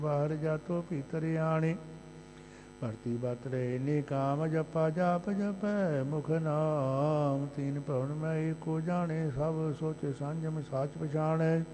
ਬਾਹਰ ਜਾਤੋ ਭੀਤਰ ਆਣੀ। ਭਰਤੀ ਬਤ ਰਹੇ ਨੀ ਕਾਮ ਜਪਾ ਜਾਪ ਜਪੈ ਮੁਖ ਨਾਮ। ਤੀਨ ਭਵਨ ਮੈਂ ਏਕੋ ਜਾਣੇ ਸਭ ਸੋਚ ਸੰਜਮ ਸਾਚ ਪਛਾਣੈ।